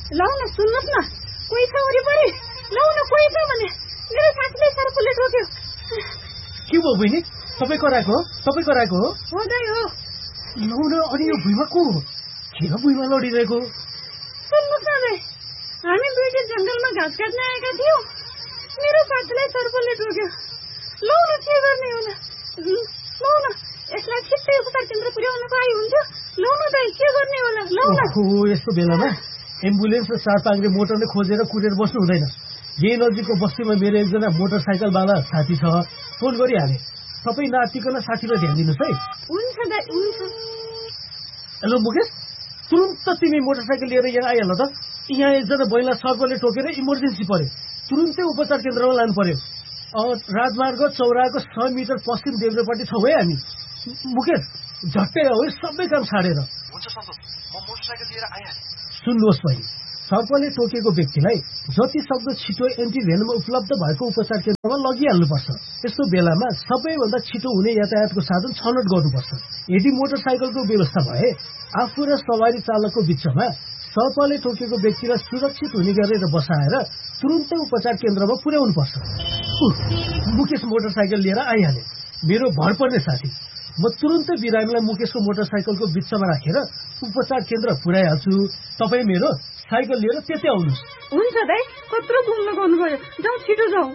लौ न सुन्नुहोस् न, कोही छ वरिपरि? लौ न कोही छ भने मेरो साथीले सर्पले टोक्यो। के भयो बहिनी? तपाईँ कराएको हो? हो दाइ हो। लौ न, अनि यो भुइँमा को हो? किन भुइँमा लडिरहेको? सुन्नुहोस् न दाइ, हामी दुईटी जंगलमा घाँस काट्न आएका थियौँ। मेरो साथीलाई सर्पले टोक्यो। लौ न के गर्ने होला? लौ न, यसलाई छिट्टै उपचार केन्द्र पुर्याउन पाए हुन्थ्यो। लौ न दाइ, के गर्ने होला? लौ न। यस्तो बेलामा एम्बुलेन्स र 4 पाङ्ग्रे मोटरले खोजेर कुरेर बस्नु हुँदैन। यही नजिकको बस्तीमा मेरो एकजना मोटरसाइकलवाला साथी छ, फोन गरिहाले। तपाईँ नातिकन साथीलाई ध्यान दिनुहोस् है। हुन्छ दाइ, हुन्छ। हेलो मुकेश, तुरुन्त तिमी मोटरसाइकल लिएर यहाँ आइहाल त। यहाँ एकजना महिला सर्पले टोकेर इमर्जेन्सी पर्यो, तुरुन्तै उपचार केन्द्रमा लानु पर्यो। राजमार्ग चौराको 100 मिटर पश्चिम देब्रेपट्टि छौँ है हामी। मुकेश, झट्टै आऊ, सबै काम छाडेर। हुन्छ सन्तोष, म मोटरसाइकल लिएर आइहालेँ। सुन्नुहोस् भाइ, सर्पले टोकेको व्यक्तिलाई जति सक्दो छिटो एन्टिभेनम उपलब्ध भएको उपचार केन्द्रमा लगिहाल्नुपर्छ। यस्तो बेलामा सबैभन्दा छिटो हुने यातायातको साधन छनौट गर्नुपर्छ। यदि मोटरसाइकलको व्यवस्था भए आफू र सवारी चालकको बीचमा सर्पले टोकेको व्यक्तिलाई सुरक्षित हुने गरेर बसाएर तुरुन्तै उपचार केन्द्रमा पुर्याउनुपर्छ। मुकेश मोटरसाइकल लिएर आइहाले, मेरो भर पर्ने साथी। म तुरुन्तै बिरामीलाई मुकेशको मोटरसाइकलको बिचमा राखेर उपचार केन्द्र पुर्याइहाल्छु। तपाईँ मेरो साइकल लिएर त्यतै आउनुहोस्। हुन्छ दाइ, कत्रो घुम्नु गर्नुभयो। जाउँ, छिटो जाउँ।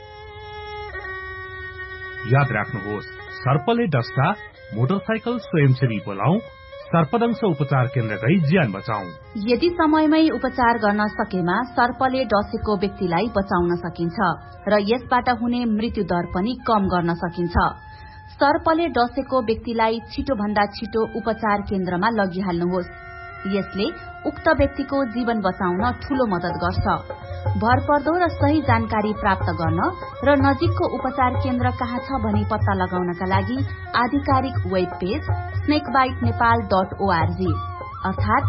याद राख्नुहोस्, सर्पले डस्दा मोटरसाइकल स्वयंसेवी बोलाऊ, सर्पदंश उपचार केन्द्र गई ज्यान बचाऊ। यदि समयमै उपचार गर्न सकेमा सर्पले डसेको व्यक्तिलाई बचाउन सकिन्छ र यसबाट हुने मृत्यु दर पनि कम गर्न सकिन्छ। सर्पले डसेको व्यक्तिलाई छिटो भन्दा छिटो उपचार केन्द्रमा लगिहाल्नुहोस्। यसले उक्त व्यक्तिको जीवन बचाउन ठूलो मद्दत गर्छ। भरपर्दो र सही जानकारी प्राप्त गर्न र नजिकको उपचार केन्द्र कहाँ छ भनी पत्ता लगाउनका लागि आधिकारिक वेब पेज snakebitenepal.org अर्थात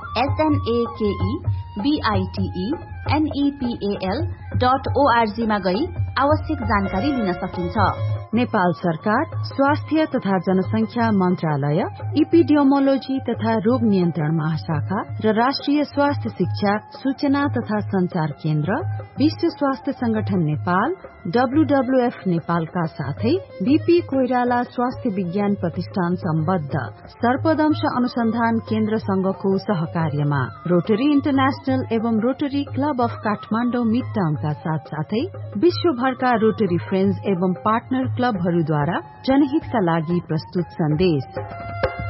snakebitenepal.org मा गई आवश्यक जानकारी लिन सकिन्छ। नेपाल सरकार, स्वास्थ्य तथा जनसंख्या मन्त्रालय, इपिडियोमोलोजी तथा रोग नियन्त्रण महाशाखा र राष्ट्रिय स्वास्थ्य शिक्षा सूचना तथा संचार केन्द्र, विश्व स्वास्थ्य संगठन नेपाल, WWF नेपालका साथै बीपी कोइराला स्वास्थ्य विज्ञान प्रतिष्ठान सम्बद्ध सर्पदंश अनुसन्धान केन्द्र संघको सहकार्यमा रोटरी इन्टरनेशनल एवं rotary club of Kathmandu mid टाउनका साथसाथै विश्वभरका रोटरी फ्रेन्ड्स एवं पार्टनर क्लबहरूद्वारा जनहितका लागि प्रस्तुत सन्देश।